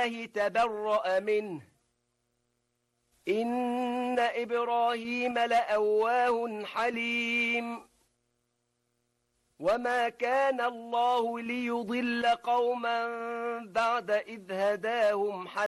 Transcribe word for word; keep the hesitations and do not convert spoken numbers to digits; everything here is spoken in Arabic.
الله تبرأ منه إن إبراهيم لأواه حليم وما كان الله ليضل قوما بعد إذ هداهم حتى